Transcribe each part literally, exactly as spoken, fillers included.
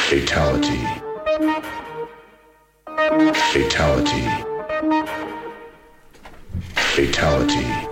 Fatality. Fatality. Fatality.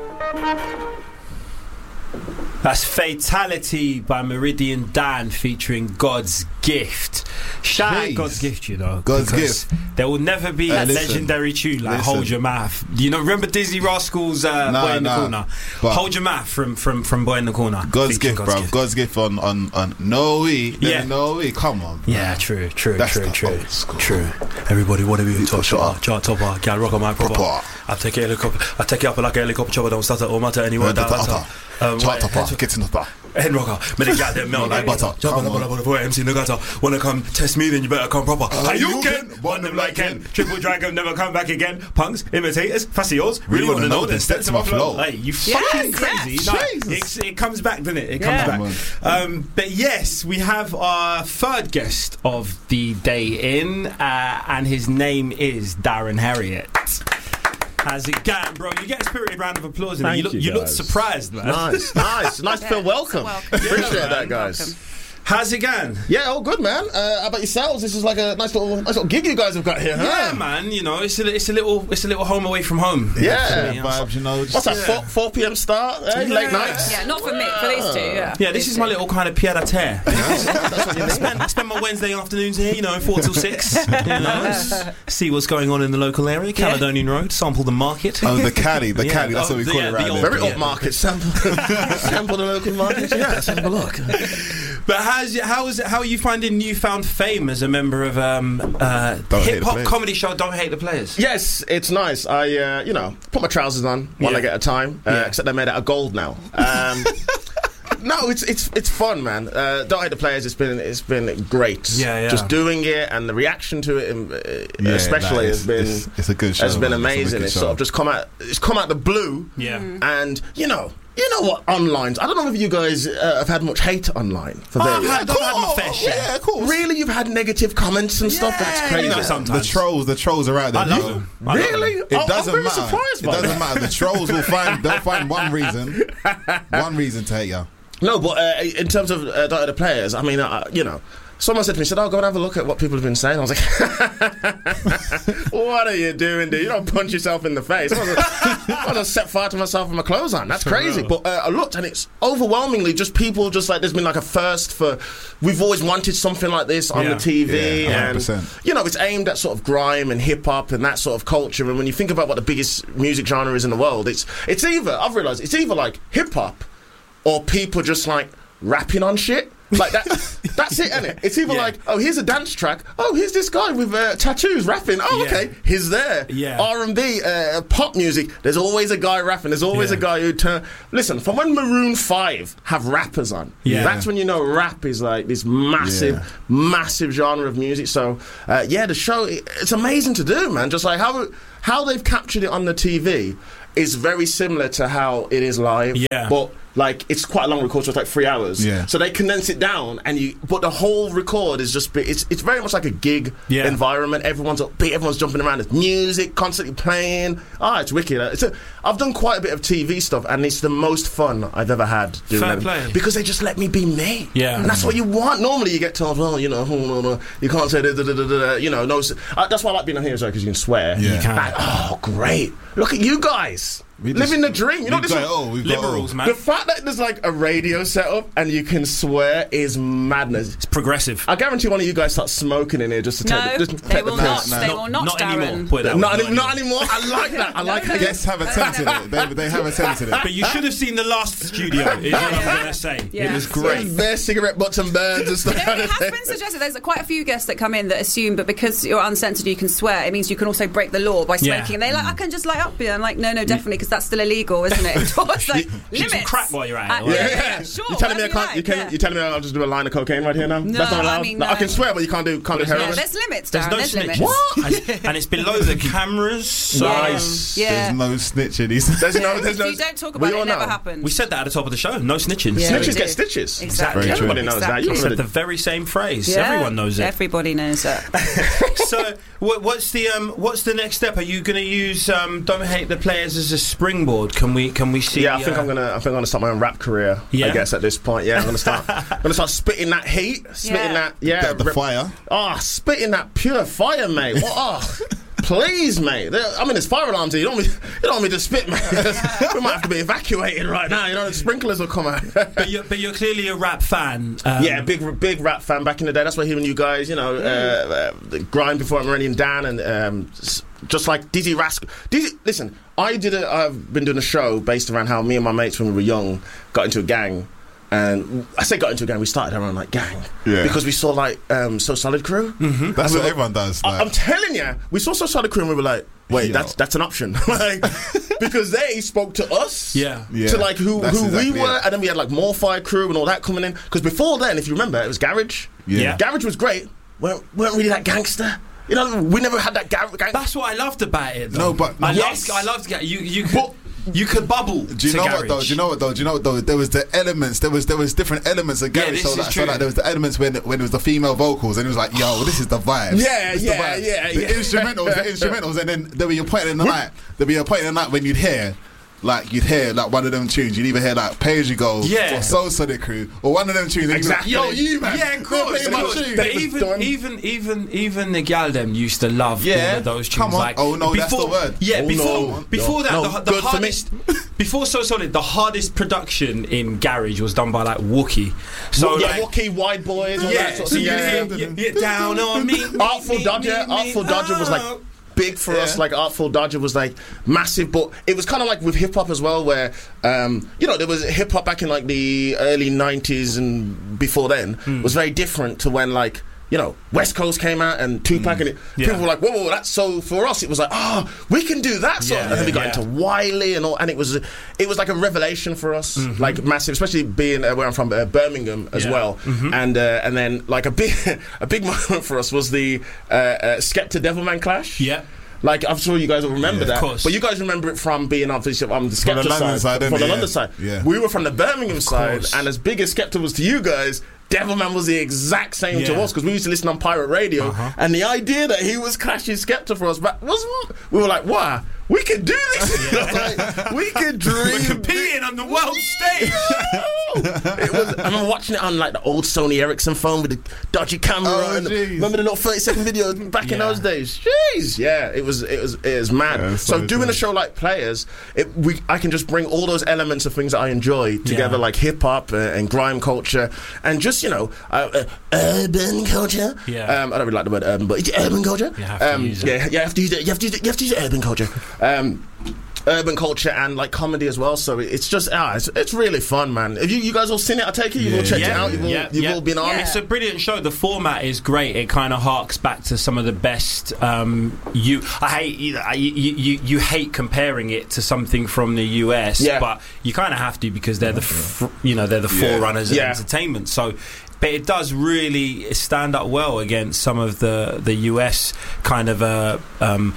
That's Fatality by Meridian Dan featuring God's Gift. Shout out Jeez. God's Gift, you know. God's because Gift. There will never be Hey, a listen. legendary tune like Listen. Hold Your Mouth. You know, remember Dizzy Rascal's uh, Nah, Boy in the nah. Corner? But- Hold Your Mouth from, from, from Boy in the Corner. God's featuring gift, bro. God's gift on on on No We. Yeah. No We. Come on, bro. Yeah, true, true, That's true, the true, old school. true. Everybody want to be top shot. shot, chart topper, gal rock on my proper. Proper. I take a helicopter, I take it up like a helicopter chopper, don't stutter or matter anywhere. Head That to matter. upper. Um, Chart right, topper. head to- Get in the bar. Head rocker, but they got them melt like butter. Jump on Come the on. bottom for M C Nagata. Wanna come test me, then you better come proper. How you can? One them like Ken. Triple Dragon never come back again. Punks, imitators, facios. Really wanna know? Then step to my flow. Hey, you fucking Yes, crazy. yes. No, Jesus. it, it comes back, doesn't it? It Yeah. comes back. Um, but yes, we have our third guest of the day in, uh, and his name is Darren Harriott. How's it going, bro? You get a spirited round of applause, and Thank you look, you, you look guys. surprised, man. Nice, nice, nice to feel welcome. welcome. Appreciate Yeah, that, man. guys. Welcome. How's it going? Yeah, all good, man. Uh, how about yourselves? This is like a nice little, nice little gig you guys have got here, huh? Yeah, man. You know, it's a, it's a little, it's a little home away from home. Yeah. Yeah, Vibes, you know. just- What's that? Four, four p.m. start? Eh? Yeah. Late nights. Yeah, not for me, for these two. Yeah, Yeah, this These is my two. little kind of pied à terre. You know? That's what you need. spend, spend my Wednesday afternoons here, you know, four till six. You know, s- see what's going on in the local area, Caledonian Road, sample the market. Oh, the Cali, the Yeah. Cali. That's Oh, what we the- call yeah, it the right old- there. Very Yeah. up market. Sample, sample the local market. Yeah, let's have a look. But how's it, how is it, how are you finding newfound fame as a member of um, uh, Don't Hate the hip hop Players. comedy show? Don't Hate the Players. Yes, it's nice. I, uh, you know, put my trousers on one Yeah. leg at a time. Uh, Yeah. Except they made out of gold now. Um, no, it's it's it's fun, man. Uh, Don't Hate the Players. It's been it's been great. Yeah, yeah. Just doing it and the reaction to it, um, uh, Yeah, especially, nah, has been It's, it's a good show. has been man. It's a amazing. wicked It's show. sort of just come out. It's come out the blue. Yeah. And you know, you know what? Online. I don't know if you guys uh, have had much hate online for Oh, various. I've had, I've had my fair share. Yeah, of course. Really, you've had negative comments and stuff. That's Yeah, crazy. you know, The sometimes. trolls, the trolls are out there. I love You- them. I love them. Really? It Oh, doesn't I'm very matter. surprised It by doesn't that. matter. The trolls will find. They'll find one reason. One reason to hate you. No, but uh, in terms of uh, Don't Hate the Players, I mean, uh, you know, someone said to me, said, "Oh, go and have a look at what people have been saying." I was like, "What are you doing, dude? You don't punch yourself in the face." I was I was set fire to myself with my clothes on. That's crazy. But uh, I looked, and it's overwhelmingly just people. Just like there's been like a thirst for. We've always wanted something like this on Yeah. the T V, Yeah, one hundred and percent. you know, it's aimed at sort of grime and hip hop and that sort of culture. And when you think about what the biggest music genre is in the world, it's it's either I've realised it's either like hip hop or people just like rapping on shit. Like that, that's it, isn't it? It's either Yeah. like, oh, here's a dance track. Oh, here's this guy with uh, tattoos rapping. Oh, Yeah. okay, he's there. Yeah. R and B, uh, pop music. There's always a guy rapping. There's always Yeah. a guy who turn. Listen, from when Maroon Five have rappers on, Yeah. that's when you know rap is like this massive, Yeah. massive genre of music. So, uh, yeah, the show it- it's amazing to do, man. Just like how how they've captured it on the T V is very similar to how it is live. Yeah. But like it's quite a long record, so it's like three hours. Yeah. So they condense it down, and you. But the whole record is just. It's it's very much like a gig Yeah. environment. Everyone's upbeat. Everyone's jumping around. There's music constantly playing. Ah, it's wicked. It's a, I've done quite a bit of T V stuff, and it's the most fun I've ever had doing Fair that play. because they just let me be me. Yeah. And that's what you want. Normally, you get told, well, you know, oh, no, no, you can't say da, da, da, da, da, you know. No, s- uh, that's why I like being on here, because you can swear. Yeah. You can. Like, oh, great! Look at you guys. We just- living the dream. You know We've this. got, oh, we've got Liberals, all. man. The fact that there's like a radio setup and you can swear is madness. It's progressive. I guarantee one of you guys start smoking in here just to No, take the, just they take will the not. piss. They will not, not Darren. anymore. Put it that Not, way, any, not anymore. I like that. I like how Guests have attempted it. They, they have attempted it. But you should have seen the last studio. Is what I'm gonna say. Yeah. It was great. great. Their cigarette butts and burns and stuff. You know, it has been suggested. There's quite a few guests that come in that assume, but because you're uncensored, you can swear. It means you can also break the law by Yeah. smoking. And they're like, I can just light up here. I'm like, no, no, definitely, because that's still illegal, isn't it? It's like Shoot some limits. crack while you're at it, Uh, right? yeah, Yeah, yeah, sure. You're telling me I whatever can't. you You can. like, You're telling me I'll just do a line of cocaine right here now. No, That's not I allowed. mean, Like, I no. can swear, but you can't do. Can't do yeah. heroin. Yeah, there's limits, There's Darren. no There's snitching. limits. And, and it's below the cameras. So Nice. Yeah. There's no snitching. He's There's no. There's If no. you don't talk we about it, all it never know. happened. we said that at the top of the show. No snitching. Yeah, we Snitches do. get stitches. Exactly. Very true. Everybody knows that. You Exactly. said Said the very same phrase. Yeah, Everyone knows it. Everybody knows it. So, what, what's the um, what's the next step? Are you going to use um, Don't Hate the Players as a springboard? Can we can we see? Yeah, I think uh, I'm gonna. I think I'm gonna start my own rap career. Yeah? I guess at this point, yeah, I'm gonna start. I'm gonna start spitting that heat, spitting Yeah. that, yeah, The, the rip- fire. Oh, spitting that pure fire, mate. What? Oh, please, mate. There- I mean, there's fire alarms here. You don't want me, you don't want me to spit, mate. We might have to be evacuated right now. You know, the sprinklers will come out. But you're, but you're clearly a rap fan. Um, Yeah, big big rap fan back in the day. That's why hearing you guys, you know, uh, uh, the grind before Meridian Dan and um, s- just like Dizzy Rascal. Dizzy, listen, I did a. I've been doing a show based around how me and my mates when we were young got into a gang. And I say got into a gang, we started our own like gang. Yeah. Because we saw like um, So Solid Crew. Mm-hmm. That's what everyone does. I, Like, I'm telling you, we saw So Solid Crew and we were like, wait, Yo. that's that's an option. Like, because they spoke to us. Yeah. Yeah, To like who, that's who exactly we were, it. and then we had like more Fire Crew and all that coming in. Because before then, if you remember, it was Garage. Yeah. Yeah. Garage was great. weren't, weren't really that gangster. You know, we never had that gar- gang. That's what I loved about it. Though. No, but- I Yes. loved. I loved. Ga- You you could you could bubble. Do you to know garage. what though? Do you know what though? Do you know what though? There was the elements. There was there was different elements of garage. this so, is like, so true. like there was the elements when when it was the female vocals, and it was like, yo, this is the vibe. Yeah, This is yeah, the vibe. yeah, The yeah. instrumentals, the instrumentals, and then there would be a point in the night. There'd be a point in the night when you'd hear. Like you'd hear like one of them tunes, you'd either hear like Pay As You Go Yeah. or Soul Solid Crew or one of them tunes. And Exactly. You'd be like, yo, you man, Yeah, of course. They're of playing course. my tune. But It was even, done. even, even, even the gal them used to love Yeah, all of those tunes. come on. Like, Oh, no, that's the word. Yeah, Oh, before no, before no, that, no, the, the good for me. hardest before So Solid, the hardest production in garage was done by like Wookie. So yeah, like, Wookie, Wide Boys, all yeah, that sort so of you thing. can Yeah. hear, yeah, down on me, me, Artful me, Dodger, me, me, Artful Dodger was like oh. big for us. Yeah. Like Artful Dodger was like massive, but it was kind of like with hip hop as well, where um, you know there was hip hop back in like the early nineties and before then Hmm. was very different to when like. You know, West Coast came out and Tupac and it, Yeah. people were like, whoa, whoa, that's so for us. It was like, oh, we can do that sort. Yeah, and then we got yeah. into Wiley and all, and it was it was like a revelation for us, Mm-hmm. like massive, especially being uh, where I'm from, uh, Birmingham as Yeah. well. Mm-hmm. And uh, and then like a big a big moment for us was the uh, uh, Skepta Devilman clash. Yeah. Like I'm sure you guys will remember Yeah. that, Of course. but you guys remember it from being obviously on the Skepta the London side, from innit? the Yeah. London side. Yeah. We were from the Birmingham side, course. and as big as Skepta was to you guys, Devilman was the exact same to Yeah. us because we used to listen on pirate radio, Uh-huh. and the idea that he was clashing Skepta for us back was we were like, wow, we could do this. Like, we could dream. We're competing on the world stage. It was, I remember watching it on like the old Sony Ericsson phone with the dodgy camera. Oh, and jeez. remember the little thirty second video back in Yeah. those days? Jeez, yeah, it was it was it was mad. Yeah, it's so so doing a cool. show like Players, it, we I can just bring all those elements of things that I enjoy together, Yeah. like hip hop uh, and grime culture, and just you know uh, uh, urban culture. Yeah. um, I don't really like the word urban, but it's urban culture. You have to um, use it. Yeah, you have to use it. You have to use it. You have to use it. Urban culture. Um, Urban culture and like comedy as well, so it's just ah, it's, it's really fun, man. Have you you guys all seen it? I take it you've all Yeah. checked Yeah. it out. You've all, Yeah, you've yeah. all been on. It's a brilliant show. The format is great. It kind of harks back to some of the best. Um, you, I hate you, you, you, you hate comparing it to something from the U S, Yeah. but you kind of have to because they're the, fr- you know, they're the Yeah. forerunners of Yeah. entertainment. So. But it does really stand up well against some of the, the U S kind of uh, um,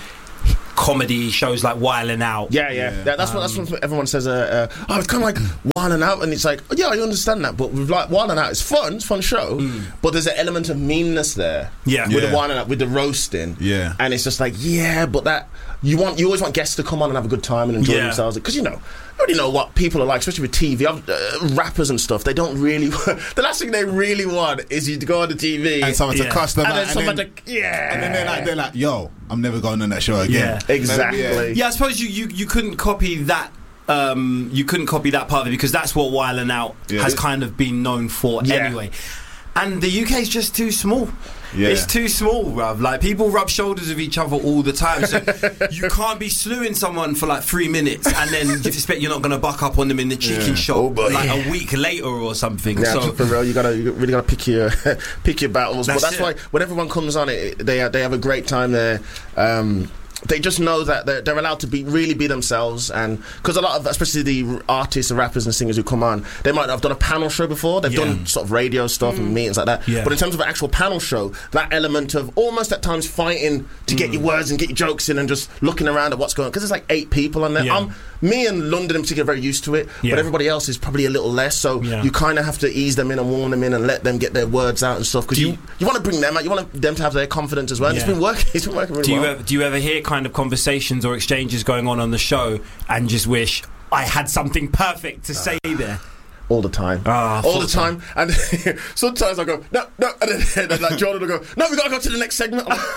comedy shows like Wild 'N Out. Yeah, yeah, Yeah. yeah. That's what that's what everyone says. Uh, uh, oh, it's kind of like Wild 'N Out, and it's like, oh, yeah, I understand that, but with like Wild 'N Out, it's fun, it's a fun show, but there's an element of meanness there. Yeah. with Yeah. the Wild 'N Out, with the roasting. Yeah. and it's just like, yeah, but that you want, you always want guests to come on and have a good time and enjoy Yeah. themselves because you know. You already know what people are like, especially with T V. Uh, rappers and stuff, they don't really. The last thing they really want is you to go on the T V And someone Yeah. to cuss them and out, then and someone then, to yeah, and then they're like, they're like, yo, I'm never going on that show again. Yeah. exactly. Yeah. Yeah, I suppose you, you, you couldn't copy that. Um, you couldn't copy that part of it because that's what Wild 'N Out Yeah. has kind of been known for Yeah. anyway. And the U K is just too small. Yeah. It's too small, bruv. Like people rub shoulders with each other all the time. So you can't be slewing someone for like three minutes and then you expect you're not going to buck up on them in the chicken Yeah. shop Oh, boy. like a week later or something. Yeah, so for real, you gotta you really gotta pick your pick your battles. That's but that's it. why when everyone comes on it, they they have a great time there. Um, they just know that they're, they're allowed to be really be themselves, and because a lot of, especially the artists and rappers and singers who come on, they might have done a panel show before. They've Yeah. done sort of radio stuff and meetings like that. Yeah. But in terms of an actual panel show, that element of almost at times fighting to get your words and get your jokes in, and just looking around at what's going on, because there's like eight people on there. Yeah. I'm, me and London in particular are very used to it, Yeah. but everybody else is probably a little less. So Yeah. you kind of have to ease them in and warn them in and let them get their words out and stuff, because Do you you- you want to bring them out, you want them to have their confidence as well. And Yeah. it's been working. It's been working really do you well. ever, do you ever hear kind kind of conversations or exchanges going on on the show and just wish I had something perfect to say there? All the time. Ah, All the thought so. time. And sometimes I go, no, no. And then, and then like Jordan will go, no, we got to go to the next segment. I'm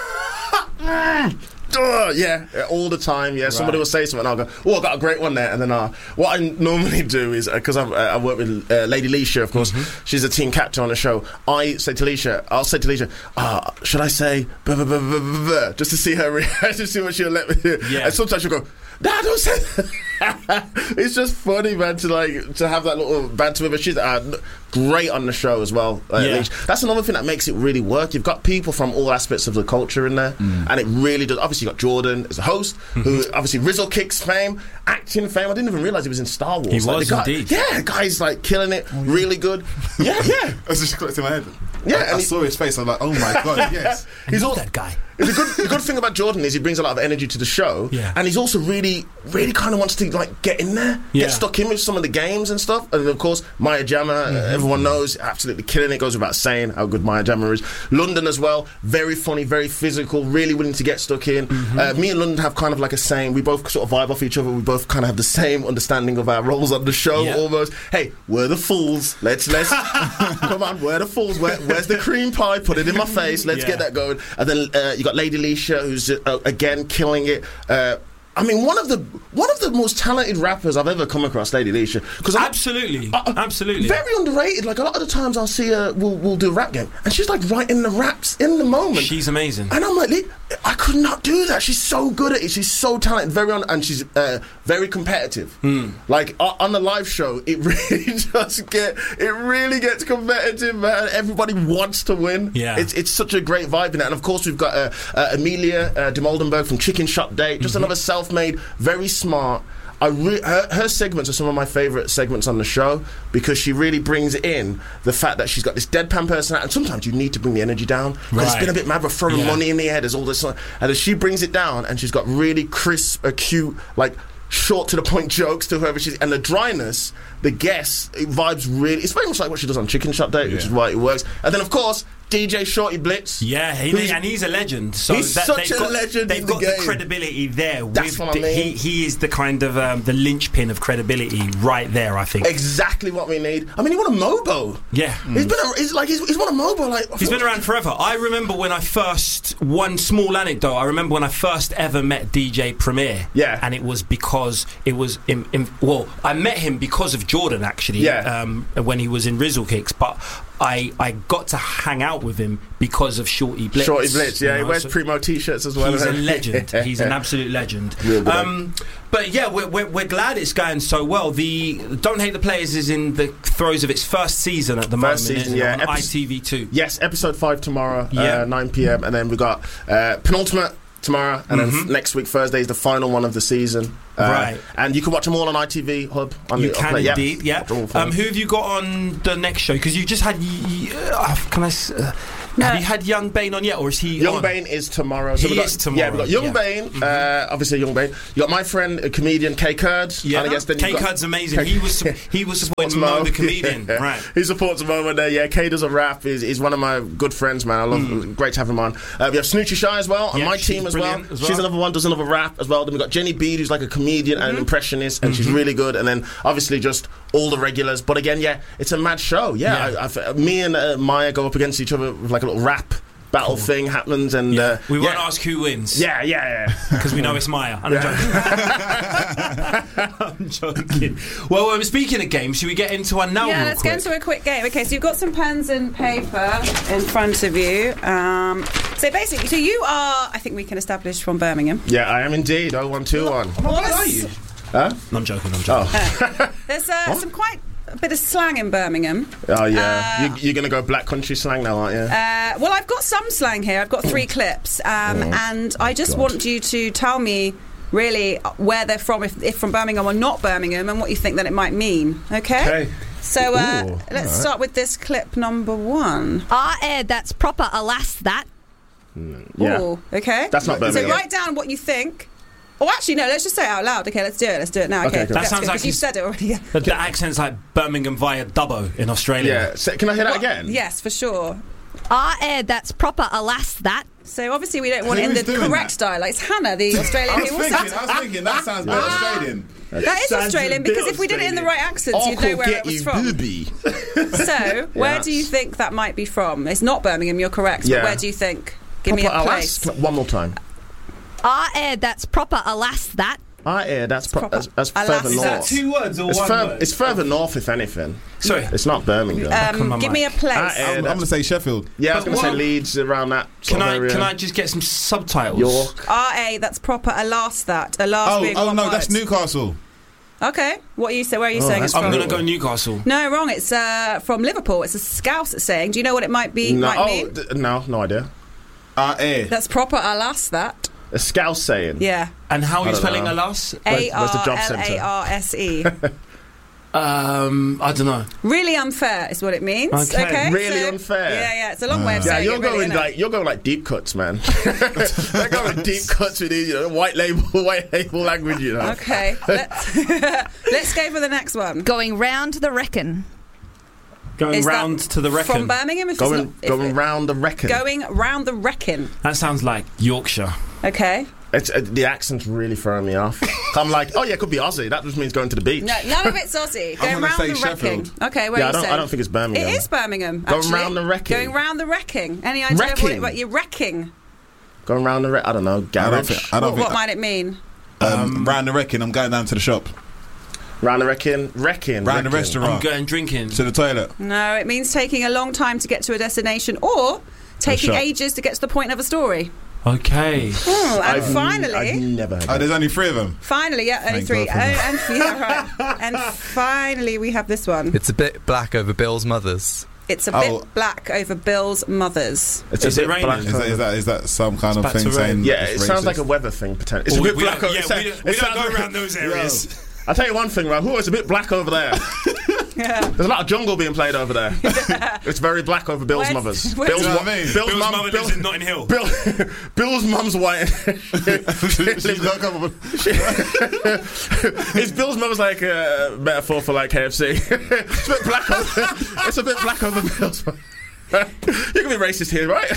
like, "Ugh," yeah, all the time. Yeah, somebody will say something, and I'll go, "Oh, I got a great one there." And then, uh, what I normally do is because uh, I work with uh, Lady Leisha, of course. Mm-hmm. She's a team captain on the show. I say to Leisha, I'll say to Leisha, uh, "Should I say buh, buh, buh, buh, buh, buh," just to see her reaction, to see what she'll let me do. Yeah. And sometimes she'll go, "Nah, don't say that." It's just funny, man, to like to have that little banter with her. She's uh, great on the show as well. Uh, Yeah. Leisha. That's another thing that makes it really work. You've got people from all aspects of the culture in there, mm. and it really does. Obviously, you got Jordan as a host, mm-hmm. who obviously Rizzle Kicks fame, acting fame. I didn't even realise he was in Star Wars. He like, was the guy, indeed. Yeah, the guy's like killing it, oh, yeah. really good. Yeah, yeah. I was just clicked in my head. Yeah, I, and I he, saw his face. I'm like, oh my god, yes. He's all that guy. The good, the good thing about Jordan is he brings a lot of energy to the show, yeah. and he's also really, really kind of wants to like get in there, yeah. get stuck in with some of the games and stuff. And of course, Maya Jama, mm-hmm. uh, everyone knows, absolutely killing it. Goes without saying how good Maya Jama is. London as well, very funny, very physical, really willing to get stuck in. Mm-hmm. Uh, me and London have kind of like a saying. We both sort of vibe off each other. We both kind of have the same understanding of our roles on the show. Yeah. Almost. Hey, we're the fools. Let's let's come on. We're the fools. Where, where's the cream pie? Put it in my face. Let's yeah. get that going. And then uh, you got Lady Leisha, who's uh, again killing it. Uh, I mean, one of the one of the most talented rappers I've ever come across, Lady Leisha. Because absolutely, uh, absolutely, very underrated. Like a lot of the times, I'll see her. We'll, we'll do a rap game, and she's like writing the raps in the moment. She's amazing, and I'm like, I could not do that. She's so good at it. She's so talented, very on, and she's uh, very competitive. Mm. Like uh, on the live show, it really does get it really gets competitive, man. Everybody wants to win. Yeah, it's it's such a great vibe in it. And of course, we've got uh, uh, Amelia uh, de Moldenberg from Chicken Shop Date, just mm-hmm. another self-made, very smart. I re- her, her segments are some of my favourite segments on the show because she really brings in the fact that she's got this deadpan personality, and sometimes you need to bring the energy down because right. it's been a bit mad. We're throwing yeah. money in the air. There's all this, and as she brings it down, and she's got really crisp, acute, like short to the point jokes to whoever she's, and the dryness, the guests, it vibes really. It's very much like what she does on Chicken Shop Date, yeah. which is why it works. And then of course, D J Shorty Blitz. Yeah, he, and he's a legend. So he's that, such they've a got, legend. They've in got the, the game. credibility there. That's with what I mean. He, he is the kind of um, the linchpin of credibility right there. I think exactly what we need. I mean, he won a Mobo. Yeah, mm. he's been. A, he's like he's, he's won a Mobo. Like he's been around forever. I remember when I first. One small anecdote. I remember when I first ever met D J Premier. Yeah, and it was because it was in, in well, I met him because of Jordan actually. Yeah, um, when he was in Rizzle Kicks, but. I, I got to hang out with him because of Shorty Blitz. Shorty Blitz, yeah. You know, he wears so Primo t-shirts as well. He's a legend. He's an absolute legend. Real good. Um, but yeah, we're, we're, we're glad it's going so well. The Don't Hate the Players is in the throes of its first season at the first moment. Season, yeah. On Epi- I T V two. Yes, episode five tomorrow, yeah. uh, nine p.m. And then we got uh, penultimate tomorrow, and mm-hmm. then f- next week Thursday is the final one of the season. Uh, right, and you can watch them all on I T V Hub. On you the, can play. indeed, yeah. yeah. Um, who have you got on the next show? Because you just had. Uh, can I? Uh, No. Have you had Young Bane on yet, or is he Young on? Bane is tomorrow. So he we got, is tomorrow. Yeah, we got Young yeah. Bane, mm-hmm. uh, obviously Young Bane. You got my friend, a comedian, K Kurd. Yeah, and I guess then K Kurd's amazing. He was he was supporting Mo, the comedian. Yeah. Right. He supports Mo one day. Yeah, K does a rap. He's, he's one of my good friends, man. I love. Mm. Great to have him on. Uh, we have Snoochie Shy as well on yeah, my team as well. as well. She's another one. Does another rap as well. Then we got Jenny Bede, who's like a comedian mm-hmm. and an impressionist, and mm-hmm. she's really good. And then obviously just all the regulars. But again, yeah, it's a mad show. Yeah, yeah. I, I, me and uh, Maya go up against each other with like a little rap battle cool. thing happens, and yeah. uh, we won't yeah. ask who wins. Yeah, yeah, yeah, because we know it's Maya. I'm yeah. joking. I'm joking. Well, um, speaking of games, should we get into one now? Yeah, real let's quick? get into a quick game. Okay, so you've got some pens and paper in front of you. Um, so basically, so you are, I think we can establish, from Birmingham. Yeah, I am indeed. oh one two one. What are you? Huh? I'm joking. I'm joking. Oh. Uh, there's uh, some quite. A bit of slang in Birmingham. Oh yeah, uh, you, you're going to go black country slang now, aren't you? Uh, well, I've got some slang here. I've got three clips, um, oh, and I just God. want you to tell me really where they're from, if, if from Birmingham or not Birmingham, and what you think that it might mean. Okay. Okay. So uh, Ooh, let's right. start with this clip number one. Ah, eh, that's proper. Alas, that. Mm, yeah. Ooh, okay. That's not Birmingham. So write down what you think. Oh, actually, no, let's just say it out loud. Okay, let's do it. Let's do it now. Okay, okay that sounds good, like you've said it already. The, the accent's like Birmingham via Dubbo in Australia. Yeah, so, can I hear that well, again? Yes, for sure. Ah, eh, that's proper. Alas, that. So obviously we don't want it in Who's the doing correct that? dialect. It's Hannah, the I Australian was who also thinking, I was thinking that sounds a bit Australian. That is Sounds Australian a bit because if we did it in the Australian. right accents, you'd know where it was from. booby. So, where Yes. do you think that might be from? It's not Birmingham, you're correct. Yeah. But where do you think? Give me a Proper place. alas. One more time. Ah, eh, that's proper. Alas, that. Ah, yeah, that's, pro- proper. that's, that's Alas, further is Is that north. that two words or it's, one fur- word? it's further north, if anything. Sorry. It's not Birmingham. on my Um, give me a mic. place. Ah, eh, I'm, I'm that's- going to say Sheffield. yeah, I was But going to say what- Leeds, around that sort Can of I area. can I just get some subtitles? York. R A, that's proper. Alas, that. Alas Oh, being oh one no, word. that's Newcastle. Okay. What are you say? Where are you Oh, saying that's it's I'm from? going to go Newcastle. No, wrong. It's uh, from Liverpool. It's a Scouse saying. Do you know what it might be? No, might oh, mean? d- no, no idea. Ah, eh. That's proper. Alas, that. A Scouse saying. Yeah. And how are you I don't spelling know. alas? A where's the R job L centre? A R S E. Um, I don't know. Really unfair is what it means. Okay. Okay. Really so- unfair? Yeah, yeah. It's a long way of Yeah, saying you're it, really, going isn't it? like you're going like deep cuts, man. They're going deep cuts with these, you know, white label, white label language, you know. Okay. Let's, let's go for the next one. Going round the reckon. Going Is that round to the reckon. From Birmingham? If Going it's not, if going it- round the reckon. Going round the wrecking. That sounds like Yorkshire. Okay. It's, uh, the accent's really throwing me off. I'm like, oh yeah, it could be Aussie. That just means going to the beach. No, none of it's Aussie. Going gonna round say the wrecking. Sheffield. Okay, where Yeah, are I you don't- saying? I don't think it's Birmingham. It is Birmingham. Going actually. round the wrecking. Going round the wrecking. Any idea Wrecking? what, it, what you're wrecking? Going round the re- I don't know, I don't garage. think. I don't What, think. what might it mean? um, round the wrecking. I'm going down to the shop. Round the wrecking, wrecking. Round the wrecking. restaurant. I'm going drinking. To the toilet. No, it means taking a long time to get to a destination or taking shop. ages to get to the point of a story. Okay. Oh, and I've, finally, I've never heard Oh, that. there's only three of them. finally, yeah, only Thank three. God Oh, for and, yeah, right. and finally, we have this one. It's a bit black over Bill's mother's. It's a Oh. bit black over Bill's mother's. It's Is a it bit raining? black Is that, over- is that is that some kind of about thing to rain. saying? Yeah, it's it sounds racist? like a weather thing, potentially. It's Oh, a bit we black don't, over yeah, it's we a- don't, we it don't sounds- go around those areas. I'll tell you one thing, right? Who is a bit black over there? Yeah. There's a lot of jungle being played over there. It's very black over Bill's Where's- mother's. where's- Bill's, You know wa- what I mean? Bill's, Bill's mum, mother Bill, lives in Notting Hill. Bill, Bill's mum's white. She's got a couple of- Is Bill's mum's like a metaphor for like K F C? It's a bit black over. It's a bit black over Bill's mum. You can be racist here, right?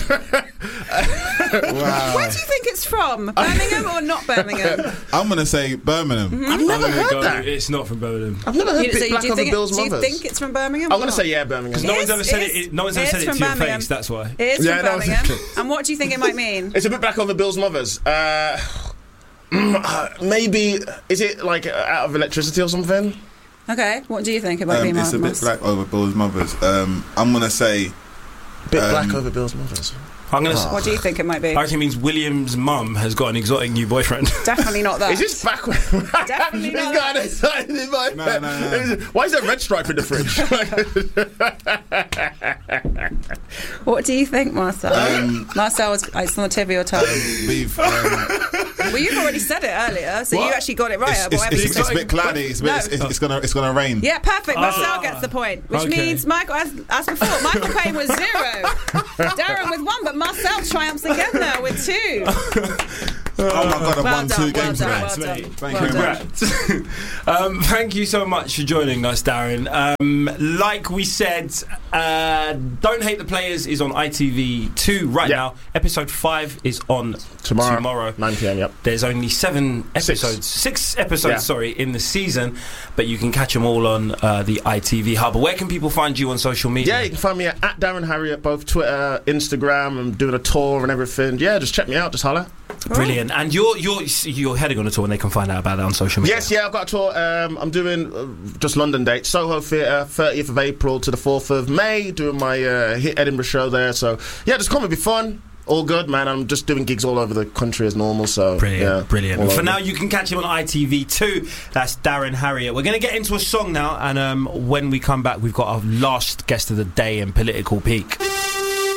Wow. Where do you think it's from? Birmingham or not Birmingham? I'm gonna say Birmingham. Mm-hmm. I've I'm never gonna heard go, that. It's not from Birmingham. I've never heard You- bit so you- black do you over think, Bill's do you mother's. think it's from Birmingham? I'm or gonna not? say yeah, Birmingham. No It one's is- ever said it it. is- it no one's it ever is said it from to your Birmingham. face. That's why. It is Yeah, from no, Birmingham. And what do you think it might mean? It's a bit black over Bill's mother's. Uh, maybe is it like out of electricity or something? Okay, what do you think it might Um, be, it's a bit Marcus? black over Bill's mother's. Um, I'm gonna say Bit Um, black over Bill's mother's. I'm gonna. What do you think it might be? I reckon it means William's mum has got an exotic new boyfriend. Definitely not that. Is this back? Definitely He's not got that. an excited in my No, head. no, no. Is it- Why is there a red stripe in the fridge? What do you think, Marcel? Um, Marcel, was, it's on the tip of your tongue. we've. Um, Well, you've already said it earlier, so What? you actually got it right. it's, uh, it's, whatever it's, you it's, said. a bit cloudy. It's, a bit, No. it's, it's, it's gonna it's gonna rain. Yeah, perfect. Marcel Ah. gets the point, which Okay. means Michael, as, as before, Michael Payne was zero, Darren with one, but Marcel triumphs again now with two. Oh my god! I've Well won done, two well games done, today. well done. mate. Thank well you. done. Congrats. um, thank you so much for joining us, Darren. Um, like we said, uh, Don't Hate the Players is on I T V two right Yeah. now. Episode five is on Tomorrow, tomorrow. nine p.m. Yep. There's only seven episodes, six, episodes, Yeah. sorry, in the season, but you can catch them all on uh, the I T V Hub. Where can people find you on social media? Yeah, you can find me at, at Darren Harriet, both Twitter, Instagram. I'm doing a tour and everything. Yeah, just check me out. Just holler. Brilliant. And you're you're you're heading on a tour, and they can find out about that on social media. Yes, yeah, I've got a tour. Um, I'm doing uh, just London dates. Soho Theatre, thirtieth of April to the fourth of May. Doing my uh, hit Edinburgh show there. So yeah, just come. It'll be fun. All good, man. I'm just doing gigs all over the country as normal. So Brilliant, yeah, brilliant. all For over. now, you can catch him on I T V two. That's Darren Harriet. We're going to get into a song now, and um, when we come back, we've got our last guest of the day in Political Peak.